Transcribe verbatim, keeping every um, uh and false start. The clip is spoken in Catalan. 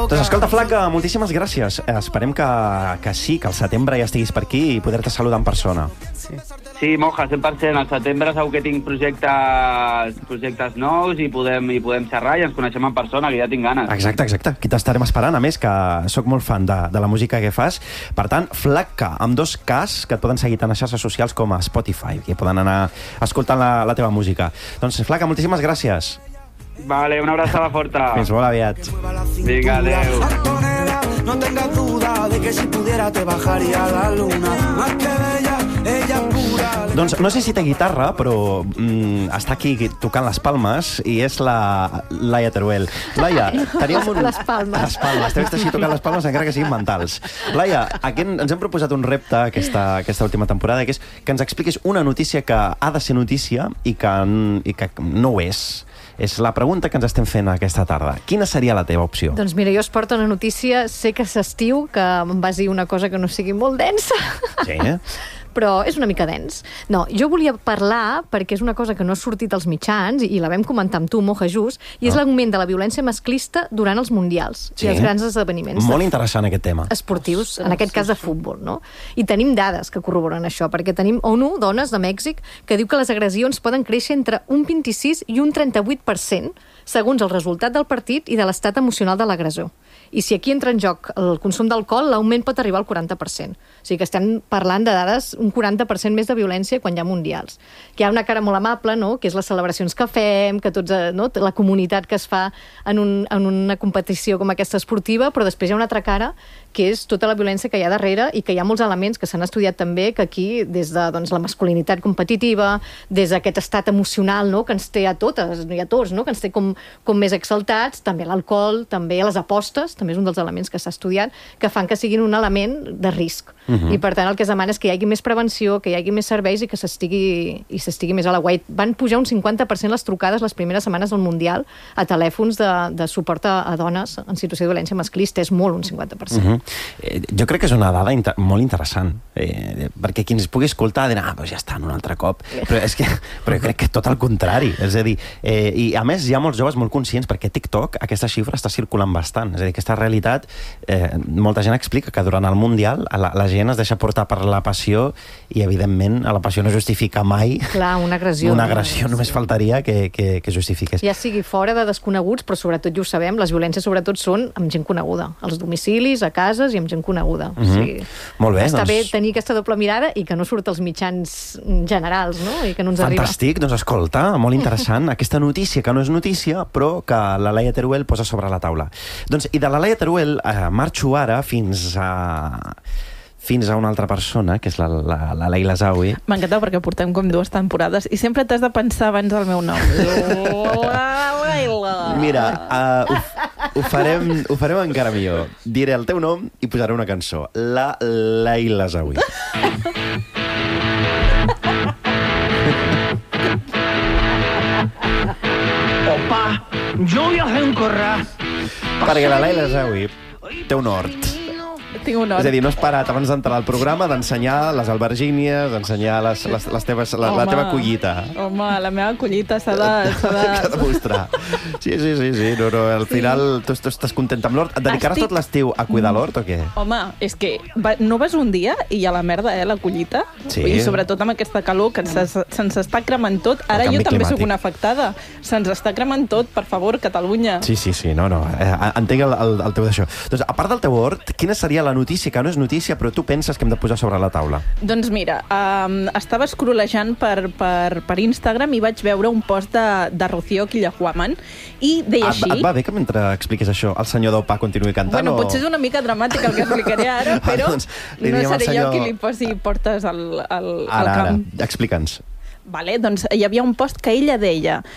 Doncs escolta, Flaca, moltíssimes gràcies. Esperem que, que sí, que al setembre ja estiguis per aquí i poder-te saludar en persona. Sí. Sí, Moja, cent per cent. Al setembre segur que tinc projectes, projectes nous i podem, i podem xerrar i ens coneixem en persona, que ja tinc ganes. Exacte, exacte. Aquí t'estarem esperant. A més, que sóc molt fan de, de la música que fas. Per tant, Flaca, amb dos Ks, que et poden seguir tant a xarxes socials com a Spotify, que poden anar escoltant la, la teva música. Doncs, Flaca, moltíssimes gràcies. Vale, una abraçada forta. Fins molt aviat. Vinga, adeu. No tengas duda de que si pudiera te bajaría la luna. Más que bella, ella es pura. Doncs no sé si té guitarra, però mm, està aquí tocant les palmes i és la Laia Teruel. Laia, teníem un... Les palmes. Les palmes. T'he vist així tocant les palmes encara que siguin mentals. Laia, aquí ens hem proposat un repte aquesta, aquesta última temporada, que és que ens expliquis una notícia que ha de ser notícia i que, i que no ho és. És la pregunta que ens estem fent aquesta tarda. Quina seria la teva opció? Doncs mira, jo es porto una notícia, sé que s'estiu, que em vas dir una cosa que no sigui molt densa. Sí, però és una mica dens. No, jo volia parlar, perquè és una cosa que no ha sortit als mitjans, i la vam comentar amb tu, Moja, just, i és Ah. l'augment de la violència masclista durant els mundials Sí. i els grans esdeveniments Molt interessant aquest tema. esportius, en aquest cas de futbol, no? I tenim dades que corroboren això, perquè tenim ONU, Dones de Mèxic, que diu que les agressions poden créixer entre un vint-i-sis i un trenta-vuit per cent segons el resultat del partit i de l'estat emocional de l'agressor. I si aquí entra en joc el consum d'alcohol, l'augment pot arribar al quaranta per cent. O sigui que estem parlant de dades, un quaranta per cent més de violència quan hi ha mundials. Que hi ha una cara molt amable, no?, que és les celebracions que fem, que tots, no?, la comunitat que es fa en, un, en una competició com aquesta esportiva, però després hi ha una altra cara, que és tota la violència que hi ha darrere i que hi ha molts elements que s'han estudiat també, que aquí, des de doncs, la masculinitat competitiva, des d'aquest estat emocional, no?, que ens té a totes, i a tots, no?, que ens té com, com més exaltats, també l'alcohol, també les apostes, també és un dels elements que s'ha estudiat, que fan que siguin un element de risc. Uh-huh. I per tant el que es demana és que hi hagi més prevenció, que hi hagi més serveis i que s'estigui i s'estigui més a la guai. Van pujar un cinquanta per cent les trucades les primeres setmanes del Mundial a telèfons de, de suport a, a dones en situació de violència masclista. És molt, un cinquanta per cent. Uh-huh. eh, jo crec que és una dada inter molt interessant, eh, perquè qui ens pugui escoltar dirà, ah, doncs ja està, un altre cop. Però, és que, però jo crec que tot el contrari. És a dir, eh, i a més hi ha molts joves molt conscients, perquè TikTok aquesta xifra està circulant bastant. És a dir, aquesta realitat, eh, molta gent explica que durant el Mundial la, la gent es deixa portar per la passió i, evidentment, a la passió no justifica mai. Clar, una agressió. Una agressió, només faltaria que, que, que justifiqués. Ja sigui fora de desconeguts, però sobretot, ja ho sabem, les violències sobretot són amb gent coneguda. Als domicilis, a cases i amb gent coneguda. Uh-huh. O sigui, molt bé, està doncs... bé tenir aquesta doble mirada i que no surt als mitjans generals, no?, i que no ens arriba. Fantàstic, doncs escolta, molt interessant aquesta notícia, que no és notícia, però que la Laia Teruel posa sobre la taula. Doncs, i de la Laia Teruel eh, marxo ara fins a... fins a una altra persona, que és la, la, la Leila Zawi. M'encanta perquè portem com dues temporades i sempre t'has de pensar abans del meu nom. La Leila. Mira, uh, ho, ho, farem, ho farem encara millor. Diré el teu nom i posaré una cançó. La Leila Zawi. Opa, yo voy a hacer un corral. Perquè la Leila Zawi té un hort. Tinc un hort. És a dir, no has parat abans d'entrar al programa d'ensenyar les albergínies, d'ensenyar les, les, les teves, la, la teva collita. Home, la meva collita s'ha de... S'ha de... S'ha de mostrar. Sí, sí, sí, sí. No, no, al Sí. final tu, tu estàs contenta amb l'hort. Et dedicaràs Estic- tot l'estiu a cuidar l'hort o què? Home, és que va, no vas un dia i ja la merda, eh, la collita? Sí. I sobretot amb aquesta calor que se'ns se'ns està cremant tot. Ara El jo canvi també climàtic. sóc una afectada. Se'ns està cremant tot, per favor, Catalunya. Sí, sí, sí, no, no. Eh, entenc el, el, el teu d'això. Doncs, a part del teu hort, quina seria la notícia, que no és notícia, però tu penses que hem de posar sobre la taula? Doncs mira, um, estava escrolejant per, per, per Instagram i vaig veure un post de, de Rocío Quillahuaman i deia Et, així... et va bé que mentre expliquis això el senyor d'Opa continuï cantant? Bueno, o... potser és una mica dramàtic el que explicaré ara, però doncs, li no diem al seré senyor- jo qui li posi portes al, al, al Ara, ara, camp. explica'ns. Vale, doncs hi havia un post que ella deia